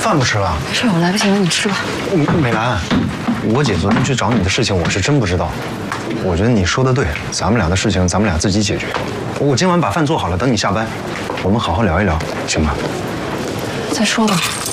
饭不吃了？ 没事，我来不及了，你吃吧。 美兰，我姐昨天去找你的事情，我是真不知道。我觉得你说的对，咱们俩的事情咱们俩自己解决。我今晚把饭做好了，等你下班，我们好好聊一聊，行吗？ 再说吧。